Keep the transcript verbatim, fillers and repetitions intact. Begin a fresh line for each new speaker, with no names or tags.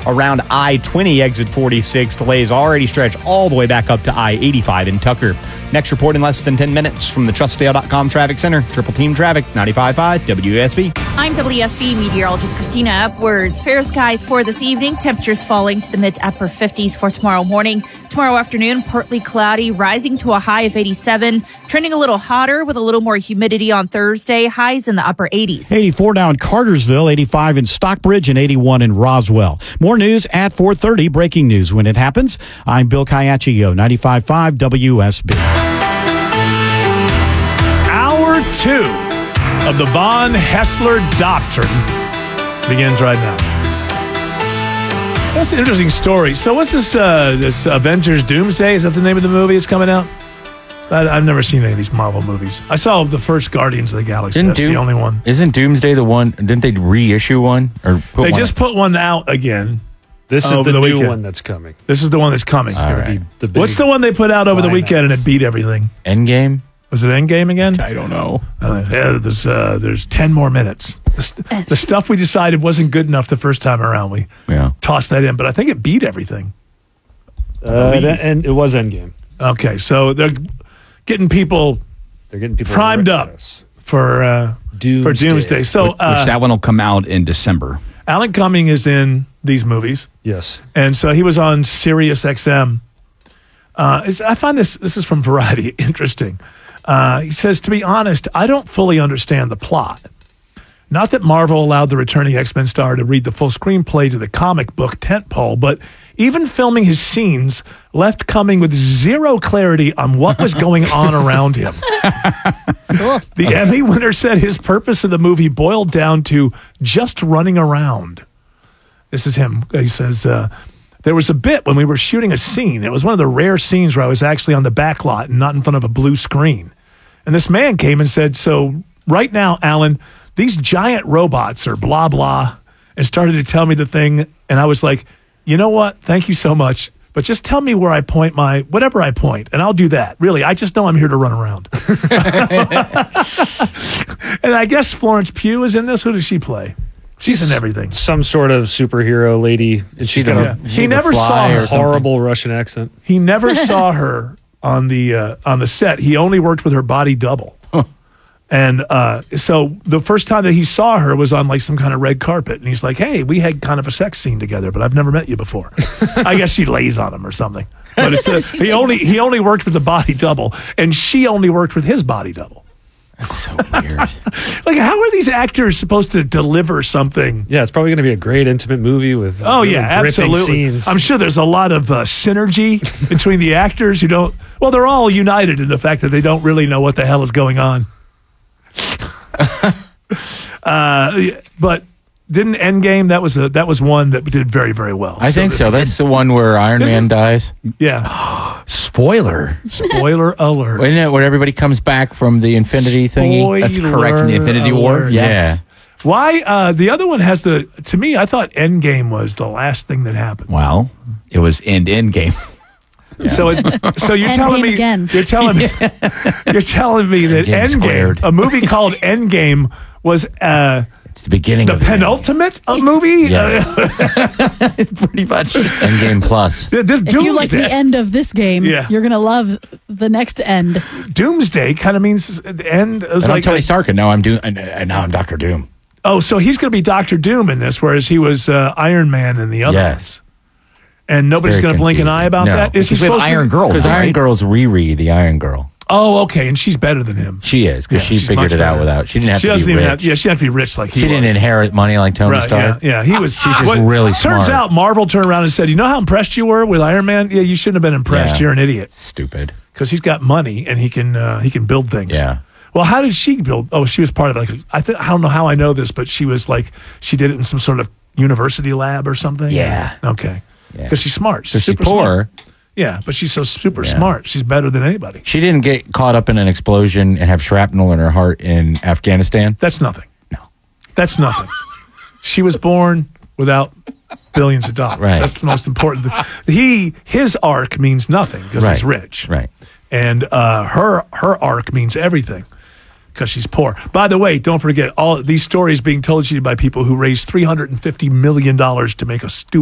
around I twenty exit forty-six. Delays already stretch all the way back up to I eighty-five in Tucker. Next report in less than ten minutes from the trust dale dot com Traffic Center. Triple Team Traffic, ninety-five point five W S B.
I'm W S B meteorologist Christina Upwards. Fair skies for this evening. Temperatures falling to the mid to upper fifties for tomorrow morning. Tomorrow afternoon, partly cloudy, rising to a high of eighty-seven. Trending a little hotter with a little more humidity on Thursday. Highs in the upper eighties.
eighty-four down Cartersville, eighty-five in Stockbridge, and eighty-one in Roswell. More news at four thirty. Breaking news when it happens. I'm Bill Caiaccio, ninety-five point five W S B.
Hour two of the Von Haessler Doctrine begins right now. That's an interesting story. So what's this, uh, this Avengers Doomsday? Is that the name of the movie that's coming out? I, I've never seen any of these Marvel movies. I saw the first Guardians of the Galaxy.
Didn't
That's
Doom-
the only one.
Isn't Doomsday the one? Didn't they reissue one? Or put
They
one
just put one out again.
This is
over
the,
the
new
weekend.
one that's coming.
This is the one that's coming.
All right.
Be the big
What's the one they put out over the
climax.
weekend and it beat everything?
Endgame?
Was it Endgame again?
I don't know.
Uh, yeah, there's uh, there's ten more minutes. The, st- the stuff we decided wasn't good enough the first time around. We
Yeah.
tossed that in, but I think it beat everying.
Uh, that- and it was Endgame.
Okay, so they're getting people
They're getting people
primed up
Yes.
for uh,
Doomsday.
for Doomsday. So
Which
uh,
that one will come out in December.
Alan Cumming is in these movies,
Yes.
and so he was on Sirius X M. Uh, it's, I find this this is from Variety interesting. Uh, he says, to be honest, I don't fully understand the plot. Not that Marvel allowed the returning X-Men star to read the full screenplay to the comic book tentpole, but even filming his scenes left Cumming with zero clarity on what was going on around him. The Emmy winner said his purpose of the movie boiled down to just running around. This is him. He says, uh, there was a bit when we were shooting a scene. It was one of the rare scenes where I was actually on the back lot and not in front of a blue screen. And this man came and said, so right now, Alan, these giant robots are blah, blah, and started to tell me the thing. And I was like, you know what? Thank you so much. But just tell me where I point my, whatever I point, and I'll do that. Really, I just know I'm here to run around. And I guess Florence Pugh is in this. Who does she play? She's in everything.
Some sort of superhero lady. And she's got
Yeah.
a
He never saw her.
horrible Russian accent.
He never saw her on the uh, on the set. He only worked with her body double. And uh, so the first time that he saw her was on like some kind of red carpet. And he's like, hey, we had kind of a sex scene together, but I've never met you before. I guess she lays on him or something. But it's the, he only he only worked with the body double, and she only worked with his body double.
That's so weird.
Like, how are these actors supposed to deliver something?
Yeah, it's probably going to be a great intimate movie with
Oh,
really
yeah,
gripping
absolutely.
scenes.
I'm sure there's a lot of uh, synergy between the actors who don't, well, they're all united in the fact that they don't really know what the hell is going on. uh, but didn't Endgame, that was a that was one that did very, very well.
I think so. That's the one where Iron
Isn't
Man
it?
dies.
Yeah.
Spoiler.
Spoiler alert.
Isn't it where everybody comes back from the Infinity thingy?
That's correct, from the Infinity War?
alert.
Yeah.
Why? Uh, the other one has the, to me, I thought Endgame was the last thing that happened.
Well, it was end end game.
So, it, so you're
Endgame
telling me,
again.
you're telling me, you're telling me that
Endgame
Endgame,
squared.
a movie called Endgame, was uh,
It's the beginning
the
of the
penultimate uh, movie.
Yes.
Uh,
Pretty much.
Endgame Plus.
this
If you like the
Doomsday,
end of this game,
Yeah.
you're going to love the next end.
Doomsday kind of means the end. It was
And I'm
like,
Tony Stark, and now I'm Doom, and, and now I'm Doctor Doom.
oh, so he's going to be Doctor Doom in this, whereas he was uh, Iron Man in the other
Yes.
ones. And nobody's
Very
going to blink an
confusing.
eye about
No.
that. Is he
Because we have
supposed to-
Iron Girl,
Because Iron
right?
Girl's Riri, the Iron Girl.
Oh, okay, and she's better than him.
She is, because
Yeah,
she
she's
figured
much
it out
better.
without. She didn't have
She
to
doesn't
be
even
rich.
have. Yeah, she had to be rich like he
she
was.
didn't inherit money like Tony
Right,
Stark.
yeah, yeah, he was.
She's just
what-
really
Turns
smart.
out Marvel turned around and said, "You know how impressed you were with Iron Man? Yeah, you shouldn't have been impressed.
Yeah.
You're an idiot
Stupid.
because he's got money and he can uh, he can build things."
Yeah.
Well, how did she build? Oh, she was part of like a- I think I don't know how I know this, but she was like she did it in some sort of university lab or something.
Yeah.
Okay.
Yeah.
Because she's smart. She's
So she's
super
poor.
smart. Yeah, but she's so super
Yeah.
smart. She's better than anybody.
She didn't get caught up in an explosion and have shrapnel in her heart in Afghanistan.
That's nothing.
No.
That's nothing. She was born without billions of dollars.
Right.
That's the most important thing. He his arc means nothing because he's
Right.
rich.
Right.
And uh, her her arc means everything because she's poor. By the way, don't forget all these stories being told to you by people who raised three hundred fifty million dollars to make a stupid